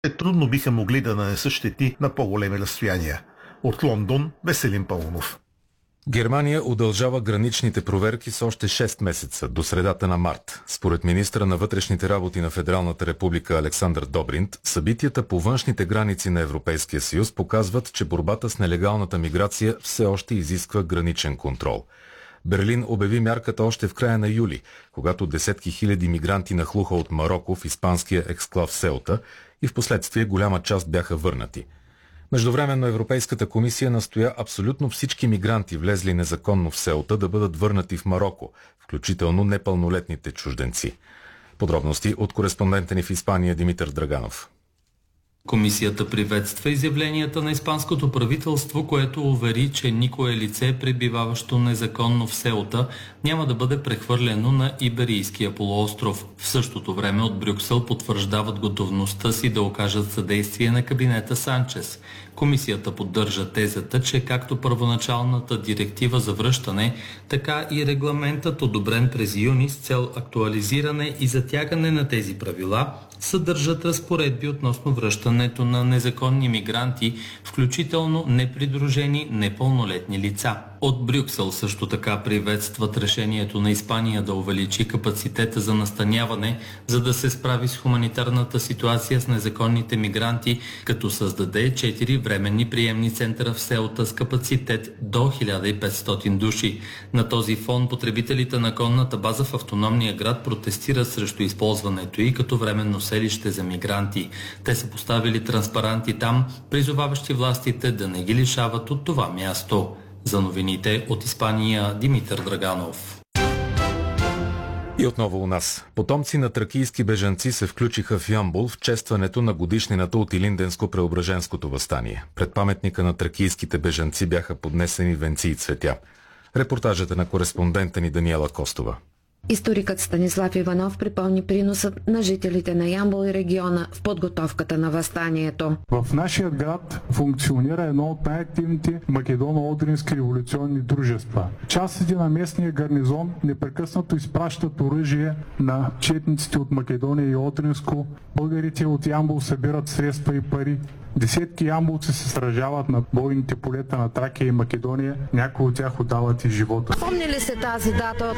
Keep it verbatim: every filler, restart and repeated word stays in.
Трудно биха могли да нанесат щети на по-големи разстояния. От Лондон, Веселин Паунов. Германия удължава граничните проверки с още шест месеца, до средата на март. Според министра на вътрешните работи на Федералната република Александър Добринт, събитията по външните граници на Европейския съюз показват, че борбата с нелегалната миграция все още изисква граничен контрол. Берлин обяви мярката още в края на юли, когато десетки хиляди мигранти нахлуха от Мароко в испанския ексклав Сеута и в последствие голяма част бяха върнати. Междувременно Европейската комисия настоя абсолютно всички мигранти, влезли незаконно в Сеута, да бъдат върнати в Мароко, включително непълнолетните чужденци. Подробности от кореспондента ни в Испания Димитър Драганов. Комисията приветства изявленията на испанското правителство, което увери, че никое лице, пребиваващо незаконно в Сеута, няма да бъде прехвърлено на Иберийския полуостров. В същото време от Брюксел потвърждават готовността си да окажат съдействие на кабинета Санчес. Комисията поддържа тезата, че както първоначалната директива за връщане, така и регламентът, одобрен през юни с цел актуализиране и затягане на тези правила, съдържат разпоредби относно връщането на незаконни мигранти, включително непридружени непълнолетни лица. От Брюксел също така приветстват решението на Испания да увеличи капацитета за настаняване, за да се справи с хуманитарната ситуация с незаконните мигранти, като създаде четири временни приемни центъра в Сеута с капацитет до хиляда и петстотин души. На този фон потребителите на конната база в автономния град протестират срещу използването й като временно селище за мигранти. Те са поставили транспаранти там, призоваващи властите да не ги лишават от това място. За новините от Испания Димитър Драганов. И отново у нас. Потомци на тракийски бежанци се включиха в Ямбол в честването на годишнината от Илинденско-Преображенското въстание. Пред паметника на тракийските бежанци бяха поднесени венци и цветя. Репортажът е на кореспондента ни Даниела Костова. Историкът Станислав Иванов припомни приносът на жителите на Ямбол и региона в подготовката на въстанието. В нашия град функционира едно от най-активните македоно-одрински революционни дружества. Частите на местния гарнизон непрекъснато изпращат оръжие на четниците от Македония и Одринско. Българите от Ямбол събират средства и пари. Десетки ямболци се сражават на бойните полета на Тракия и Македония. Някои от тях отдават и живота. Помни ли се тази дата от